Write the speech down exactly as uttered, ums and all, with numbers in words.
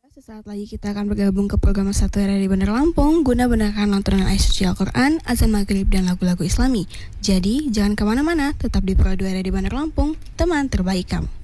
Sesaat lagi kita akan bergabung ke program Satu Hari di Bandar Lampung guna benarkan lantunan ayat suci Al-Quran, azan maghrib, dan lagu-lagu Islami. Jadi, jangan kemana-mana, tetap di Pro dua Hari di Bandar Lampung, teman terbaik kamu.